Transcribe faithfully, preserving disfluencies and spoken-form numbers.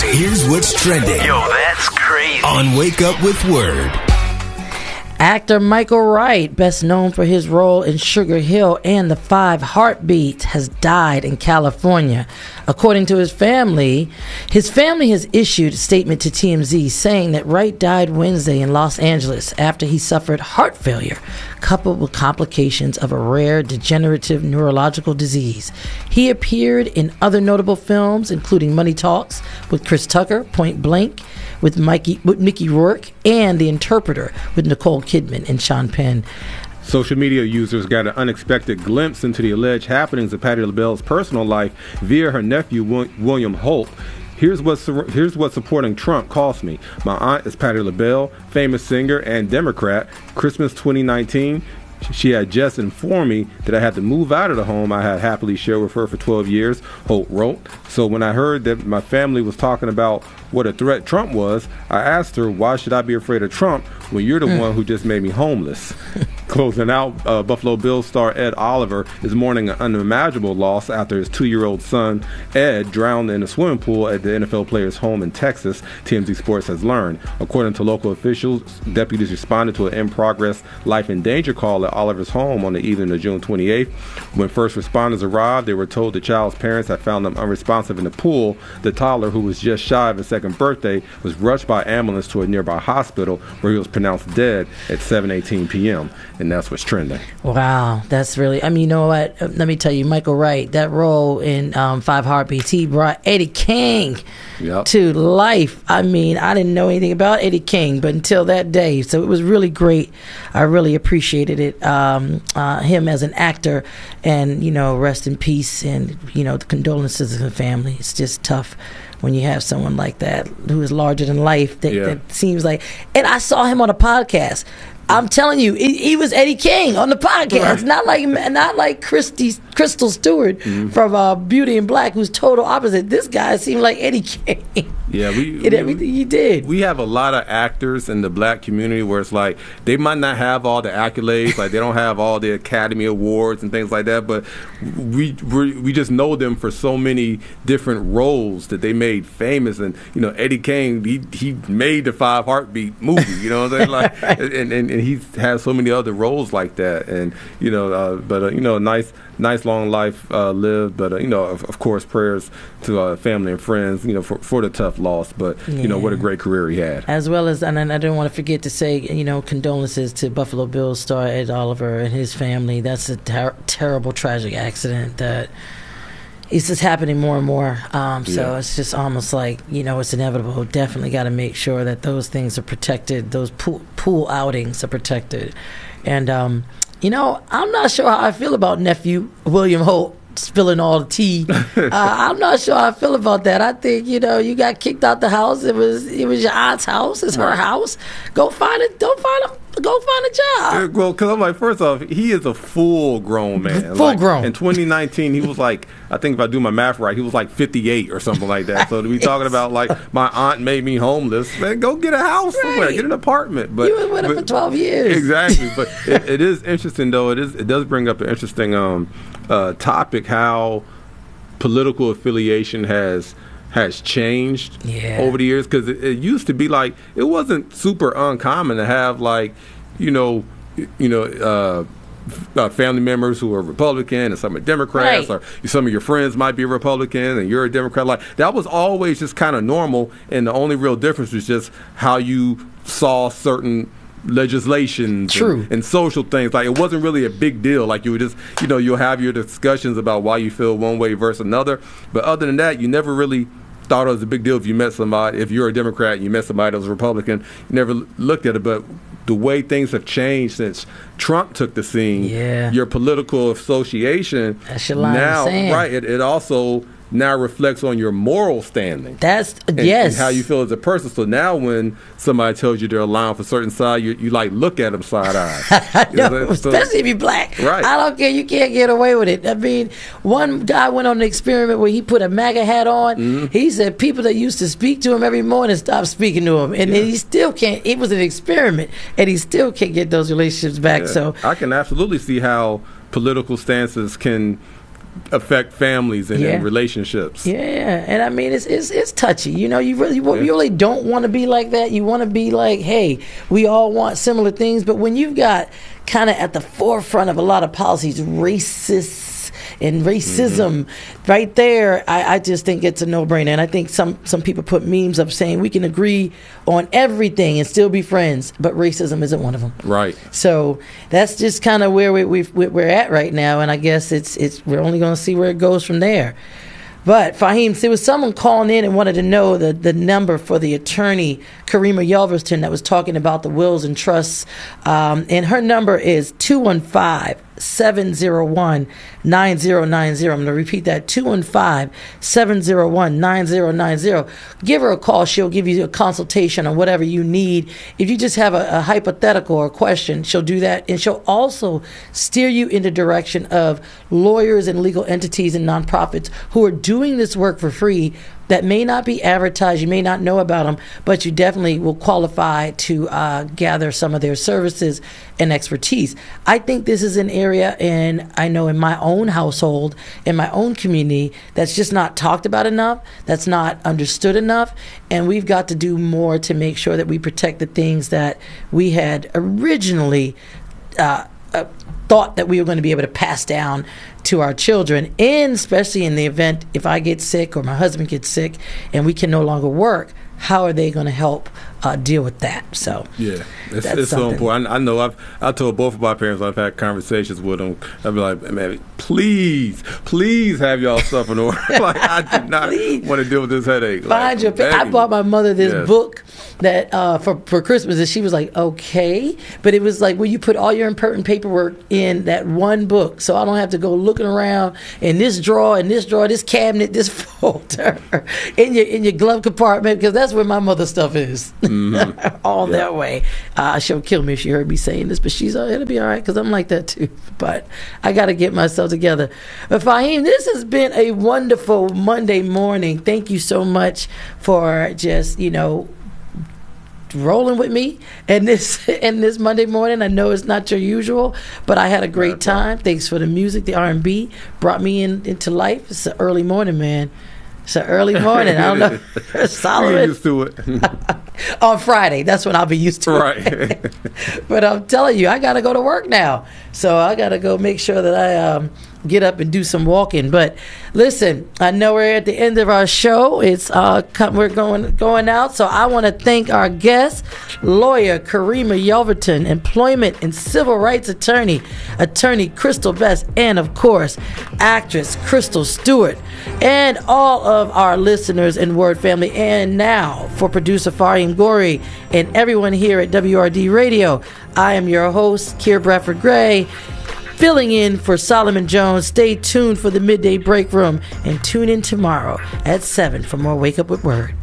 crazy. Here's what's trending. Yo, that's crazy. On Wake Up with Word. Actor Michael Wright, best known for his role in Sugar Hill and The Five Heartbeats, has died in California. According to his family, his family has issued a statement to T M Z saying that Wright died Wednesday in Los Angeles after he suffered heart failure, coupled with complications of a rare degenerative neurological disease. He appeared in other notable films, including Money Talks with Chris Tucker, Point Blank with Mikey with Mickey Rourke, and The Interpreter with Nicole Kidman and Sean Penn. Social media users got an unexpected glimpse into the alleged happenings of Patti LaBelle's personal life via her nephew, William Holt. Here's what's, here's what supporting Trump cost me. My aunt is Patti LaBelle, famous singer and Democrat. Christmas twenty nineteen, she had just informed me that I had to move out of the home I had happily shared with her for twelve years, Holt wrote. So when I heard that my family was talking about what a threat Trump was, I asked her, why should I be afraid of Trump when you're the mm. one who just made me homeless? Closing out, uh, Buffalo Bills star Ed Oliver is mourning an unimaginable loss after his two-year-old son, Ed, drowned in a swimming pool at the N F L player's home in Texas, T M Z Sports has learned. According to local officials, deputies responded to an in-progress life and danger call at Oliver's home on the evening of June twenty-eighth. When first responders arrived, they were told the child's parents had found them unresponsive in the pool. The toddler, who was just shy of his second birthday, was rushed by ambulance to a nearby hospital where he was pronounced dead at seven eighteen p.m. And that's what's trending. Wow, that's really, I mean, you know what? Let me tell you, Michael Wright, that role in um, Five Heartbeats, he brought Eddie King yep. to life. I mean, I didn't know anything about Eddie King, but until that day. So it was really great. I really appreciated it. Um, uh, him as an actor, and, you know, rest in peace, and, you know, the condolences to the family. It's just tough when you have someone like that who is larger than life. That, yeah. that seems like, and I saw him on a podcast. I'm telling you, he, he was Eddie King on the podcast. Right. Not like not like Christy, Crystal Stewart mm-hmm. from uh, Beauty and Black, who's total opposite. This guy seemed like Eddie King. Yeah, we in everything he did. We have a lot of actors in the black community where it's like they might not have all the accolades, like they don't have all the Academy Awards and things like that, but we we we just know them for so many different roles that they made famous. And you know, Eddie King, he he made the Five Heartbeat movie. You know what I'm saying? Like, right. and, and and he has so many other roles like that. And you know, uh, but uh, you know, nice. Nice long life uh, lived, but uh, you know, of, of course, prayers to uh, family and friends, you know, for, for the tough loss. But yeah. you know, what a great career he had. As well as, and I didn't want to forget to say, you know, condolences to Buffalo Bills star Ed Oliver and his family. That's a ter- terrible, tragic accident that it's just happening more and more. Um, so yeah. it's just almost like, you know, it's inevitable. Definitely got to make sure that those things are protected. Those pool, pool outings are protected, and. Um, You know, I'm not sure how I feel about nephew William Holt spilling all the tea. uh, I'm not sure how I feel about that. I think, you know, you got kicked out the house. It was it was your aunt's house. It's her house. Go find it. Don't find a go find a job. Well, because I'm like, first off, he is a full grown man. Full like, grown. In twenty nineteen, he was like, I think if I do my math right, he was like fifty-eight or something like that. So to be talking about like my aunt made me homeless, man, go get a house right. somewhere, get an apartment. But you was with her for twelve years. Exactly. But it, it is interesting though. It is it does bring up an interesting um, uh, topic, how political affiliation has. has changed yeah. over the years, because it, it used to be like it wasn't super uncommon to have like you know you know uh, uh, family members who are Republican and some are Democrats, right. or some of your friends might be Republican and you're a Democrat. Like that was always just kind of normal, and the only real difference was just how you saw certain legislation and, and social things. Like it wasn't really a big deal. Like you would just, you know, you'll have your discussions about why you feel one way versus another. But other than that, you never really thought it was a big deal if you met somebody, if you're a Democrat and you met somebody that was a Republican, you never looked at it. But the way things have changed since Trump took the scene, yeah. your political association That's your line now, of saying. right, it, it also now reflects on your moral standing. That's and, yes. and how you feel as a person. So now when somebody tells you they're aligned for a certain side, you, you like look at them side eye. no, you know, especially so, if you're black. Right. I don't care. You can't get away with it. I mean, one guy went on an experiment where he put a MAGA hat on. Mm-hmm. He said people that used to speak to him every morning stopped speaking to him, and yeah. he still can't. It was an experiment, and he still can't get those relationships back. Yeah. So I can absolutely see how political stances can affect families and, Yeah. and relationships. Yeah, and I mean it's it's it's touchy. You know, you really you Yeah. really don't want to be like that. You want to be like, hey, we all want similar things, but when you've got kind of at the forefront of a lot of policies, racists and racism, mm-hmm. right there, I, I just think it's a no-brainer. And I think some some people put memes up saying we can agree on everything and still be friends, but racism isn't one of them. Right. So that's just kind of where we, we've, we're at right now, and I guess it's it's we're only going to see where it goes from there. But Fahim, there was someone calling in and wanted to know the, the number for the attorney, Karima Yelverton, that was talking about the wills and trusts. Um, and her number is two one five, seven zero one, nine zero nine zero. I'm going to repeat that, two one five, seven zero one, nine zero nine zero. Give her a call. She'll give you a consultation on whatever you need. If you just have a, a hypothetical or a question, she'll do that. And she'll also steer you in the direction of lawyers and legal entities and nonprofits who are doing this work for free that may not be advertised. You may not know about them, but you definitely will qualify to uh, gather some of their services and expertise. I think this is an area, and I know in my own household, in my own community, that's just not talked about enough, that's not understood enough, and we've got to do more to make sure that we protect the things that we had originally uh, uh, thought that we were going to be able to pass down to our children, and especially in the event if I get sick or my husband gets sick and we can no longer work, how are they going to help uh, deal with that? So yeah, it's, it's so important. I, I know I've I told both of my parents, I've had conversations with them. I'd be like, man, please, please have y'all stuff in order. Like, I do not want to deal with this headache. Find like, your. I bought my mother this yes. book that uh, for for Christmas, and she was like, okay, but it was like, well, you put all your important paperwork in that one book, so I don't have to go looking around in this drawer, in this drawer, this cabinet, this folder, in your in your glove compartment, because that's where my mother's stuff is. Mm-hmm. all yeah. that way. Uh, she'll kill me if she heard me saying this, but she's uh, it'll be all right because I'm like that too. But I got to get myself together. But Fahim, this has been a wonderful Monday morning. Thank you so much for just, you know, rolling with me and this and this Monday morning. I know it's not your usual, but I had a great time. Thanks for the music. The R and B brought me in into life. It's an early morning, man. It's an early morning. I don't know. Solomon. You're used to it. On Friday. That's when I'll be used to right. it. But I'm telling you, I got to go to work now. So I got to go make sure that I um, get up and do some walking. But listen, I know we're at the end of our show. It's uh, we're going going out. So I want to thank our guest, lawyer Karima Yelverton, employment and civil rights attorney, attorney Crystal Best, and of course, actress Crystal Stewart, and all of our listeners in Word Family. And now for producer Fahim Gori and everyone here at W R D Radio, I am your host, Kier Bradford Gray, filling in for Solomon Jones. Stay tuned for the Midday Break Room and tune in tomorrow at seven for more Wake Up with Word.